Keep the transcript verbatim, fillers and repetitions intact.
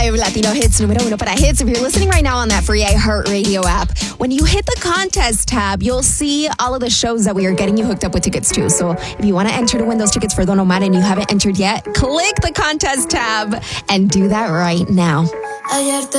five Latino hits número uno para hits. If you're listening right now on that free iHeartRadio app, when you hit the contest tab, you'll see all of the shows that we are getting you hooked up with tickets to. So if you want to enter to win those tickets for Don Omar and you haven't entered yet, click the contest tab and do that right now.